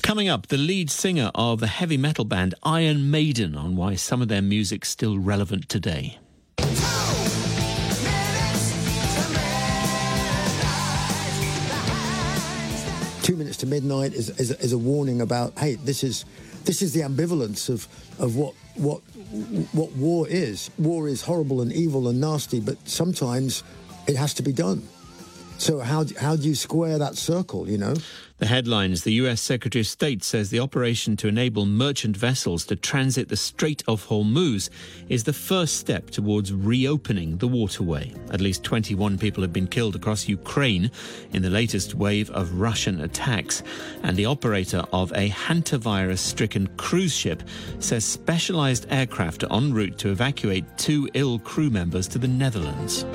Coming up, the lead singer of the heavy metal band Iron Maiden on why some of their music's still relevant today. 2 minutes to midnight is a warning about, hey, this is the ambivalence of what war is. War is horrible and evil and nasty, but sometimes it has to be done. So how do you square that circle, you know? The headlines: the US Secretary of State says the operation to enable merchant vessels to transit the Strait of Hormuz is the first step towards reopening the waterway. At least 21 people have been killed across Ukraine in the latest wave of Russian attacks. And the operator of a hantavirus-stricken cruise ship says specialised aircraft are en route to evacuate 2 ill crew members to the Netherlands.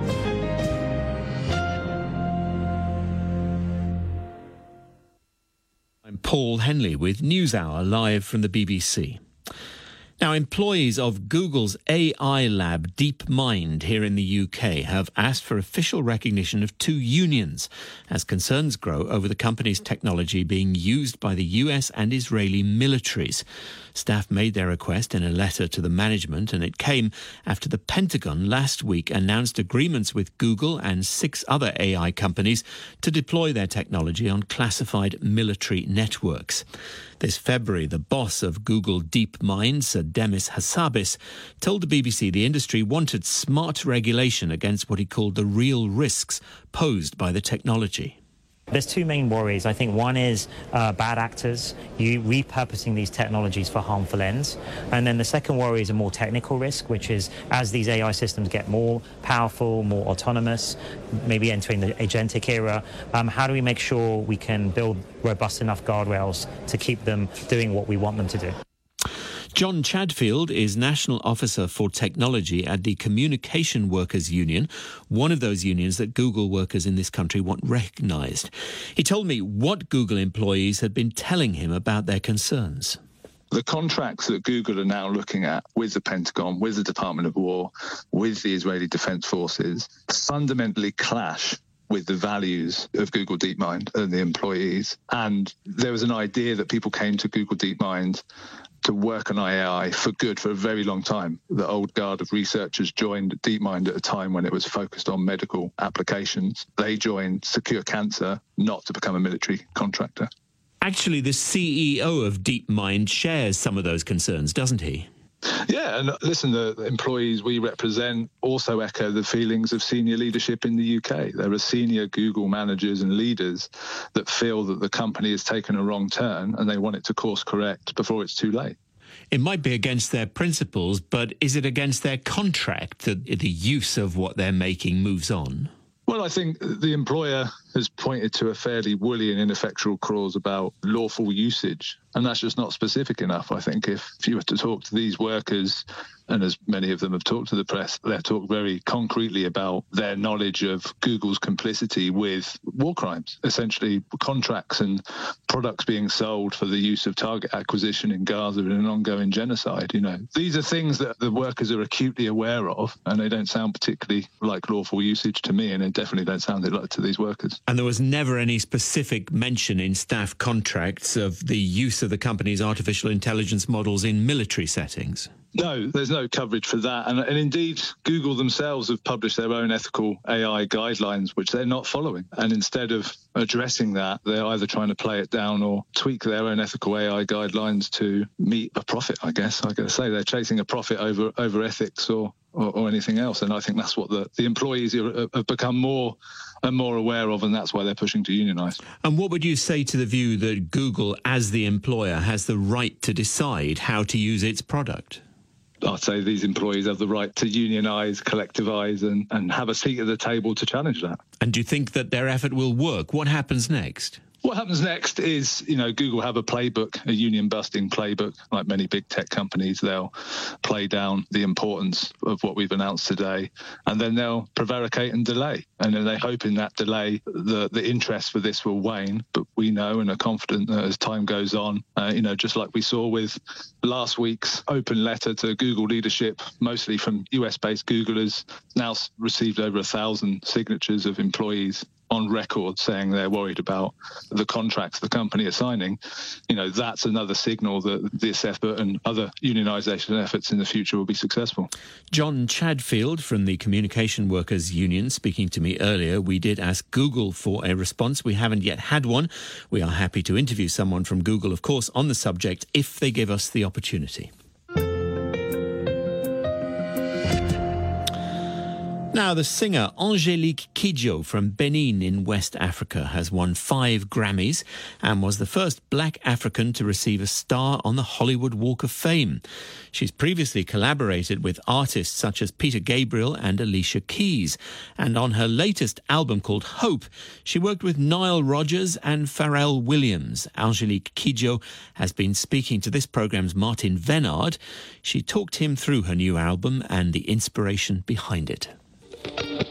I'm Paul Henley with NewsHour live from the BBC. Now, employees of Google's AI lab DeepMind here in the UK have asked for official recognition of 2 unions as concerns grow over the company's technology being used by the US and Israeli militaries. Staff made their request in a letter to the management, and it came after the Pentagon last week announced agreements with Google and 6 other AI companies to deploy their technology on classified military networks. This February, the boss of Google DeepMind, Sir Demis Hassabis, told the BBC the industry wanted smart regulation against what he called the real risks posed by the technology. There's 2 main worries. I think one is bad actors repurposing these technologies for harmful ends. And then the second worry is a more technical risk, which is as these AI systems get more powerful, more autonomous, maybe entering the agentic era, how do we make sure we can build robust enough guardrails to keep them doing what we want them to do? John Chadfield is National Officer for Technology at the Communication Workers Union, one of those unions that Google workers in this country want recognised. He told me what Google employees had been telling him about their concerns. The contracts that Google are now looking at with the Pentagon, with the Department of War, with the Israeli Defense Forces, fundamentally clash with the values of Google DeepMind and the employees. And there was an idea that people came to Google DeepMind to work on AI for good for a very long time. The old guard of researchers joined DeepMind at a time when it was focused on medical applications. They joined Secure Cancer, not to become a military contractor. Actually, the CEO of DeepMind shares some of those concerns, doesn't he? Yeah, and listen, the employees we represent also echo the feelings of senior leadership in the UK. There are senior Google managers and leaders that feel that the company has taken a wrong turn and they want it to course correct before it's too late. It might be against their principles, but is it against their contract that the use of what they're making moves on? Well, I think the employer has pointed to a fairly woolly and ineffectual clause about lawful usage, and that's just not specific enough. I think if you were to talk to these workers, and as many of them have talked to the press, they've talked very concretely about their knowledge of Google's complicity with war crimes, essentially contracts and products being sold for the use of target acquisition in Gaza in an ongoing genocide. You know, these are things that the workers are acutely aware of, and they don't sound particularly like lawful usage to me, and they definitely don't sound it like to these workers. And there was never any specific mention in staff contracts of the use of the company's artificial intelligence models in military settings. No, there's no coverage for that. And indeed, Google themselves have published their own ethical AI guidelines, which they're not following. And instead of addressing that, they're either trying to play it down or tweak their own ethical AI guidelines to meet a profit, I guess. I got to say, they're chasing a profit over ethics or anything else. And I think that's what the employees have become more and more aware of, and that's why they're pushing to unionise. And what would you say to the view that Google, as the employer, has the right to decide how to use its product? I'd say these employees have the right to unionise, collectivise and have a seat at the table to challenge that. And do you think that their effort will work? What happens next? What happens next is, Google have a playbook, a union-busting playbook. Like many big tech companies, they'll play down the importance of what we've announced today, and then they'll prevaricate and delay. And then they hope in that delay the interest for this will wane. But we know and are confident that as time goes on, just like we saw with last week's open letter to Google leadership, mostly from US-based Googlers, now received over 1,000 signatures of employees on record saying they're worried about the contracts the company is signing, that's another signal that this effort and other unionisation efforts in the future will be successful. John Chadfield from the Communication Workers Union speaking to me earlier. We did ask Google for a response. We haven't yet had one. We are happy to interview someone from Google, of course, on the subject if they give us the opportunity. Now, the singer Angélique Kidjo from Benin in West Africa has won 5 Grammys and was the first black African to receive a star on the Hollywood Walk of Fame. She's previously collaborated with artists such as Peter Gabriel and Alicia Keys. And on her latest album called Hope, she worked with Nile Rodgers and Pharrell Williams. Angélique Kidjo has been speaking to this programme's Martin Venard. She talked him through her new album and the inspiration behind it.